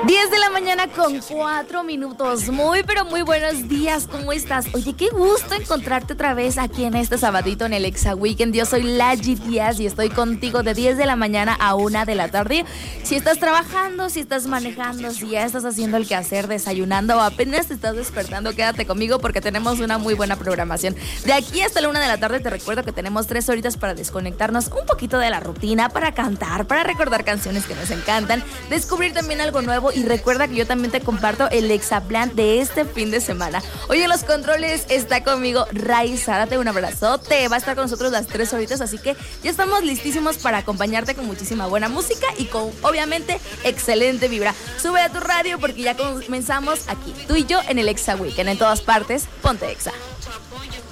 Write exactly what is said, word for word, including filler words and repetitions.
diez de la mañana con cuatro minutos. Muy, pero muy buenos días. ¿Cómo estás? Oye, qué gusto encontrarte otra vez aquí en este sabadito en el Exa Weekend. Yo soy Laji Díaz y estoy contigo de diez de la mañana a una de la tarde. Si estás trabajando, si estás manejando, si ya estás haciendo el quehacer, desayunando o apenas te estás despertando, quédate conmigo porque tenemos una muy buena programación. De aquí hasta la una de la tarde te recuerdo que tenemos tres horitas para desconectarnos un poquito de la rutina, para cantar, para recordar canciones que nos encantan, descubrir también algo nuevo. Y recuerda que yo también te comparto el Exaplan de este fin de semana. Hoy en los controles está conmigo Raiza. Date un abrazote. Va a estar con nosotros las tres horitas, así que ya estamos listísimos para acompañarte con muchísima buena música y con, obviamente, excelente vibra. Sube a tu radio porque ya comenzamos aquí, tú y yo en el Exa Weekend. En todas partes, ponte Exa.